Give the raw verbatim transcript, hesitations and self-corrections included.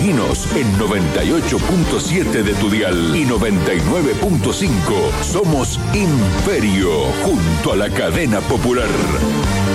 Seguinos en noventa y ocho punto siete de tu dial y noventa y nueve punto cinco. Somos Imperio, junto a la cadena Popular.